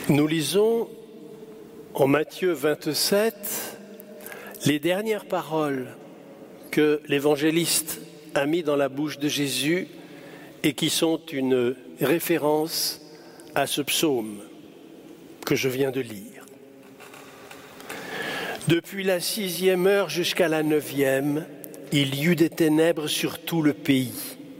Nous lisons en Matthieu 27 les dernières paroles que l'évangéliste a mis dans la bouche de Jésus et qui sont une référence à ce psaume que je viens de lire. Depuis la 6e heure jusqu'à la 9e, il y eut des ténèbres sur tout le pays.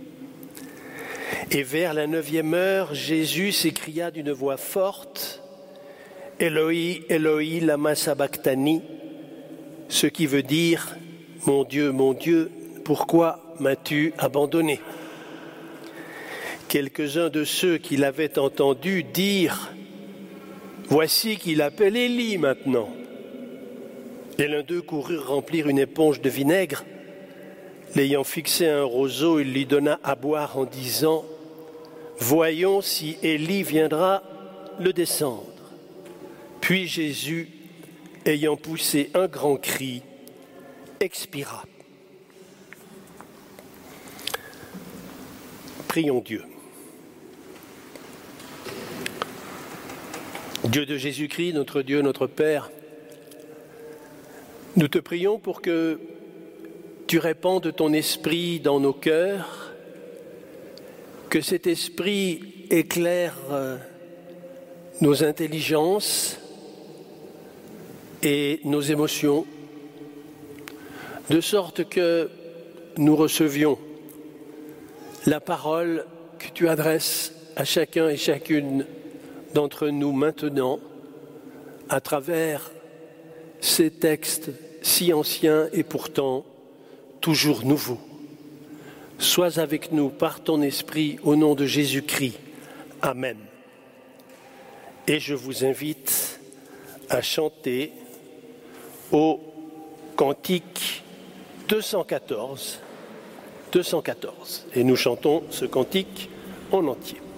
Et vers la 9e heure, Jésus s'écria d'une voix forte, « Eloi, Eloi, lama sabachthani », ce qui veut dire « Mon Dieu, pourquoi m'as-tu abandonné ?» Quelques-uns de ceux qui l'avaient entendu dirent « Voici qu'il appelle Élie maintenant ». Et l'un d'eux courut remplir une éponge de vinaigre. L'ayant fixé à un roseau, il lui donna à boire en disant « Voyons si Élie viendra le descendre. » Puis Jésus, ayant poussé un grand cri, expira. Prions Dieu. Dieu de Jésus-Christ, notre Dieu, notre Père, nous te prions pour que tu répandes ton esprit dans nos cœurs, que cet esprit éclaire nos intelligences et nos émotions, de sorte que nous recevions la parole que tu adresses à chacun et chacune d'entre nous maintenant, à travers ces textes si anciens et pourtant toujours nouveaux. Sois avec nous par ton esprit au nom de Jésus-Christ. Amen. Et je vous invite à chanter au cantique 214. Et nous chantons ce cantique en entier.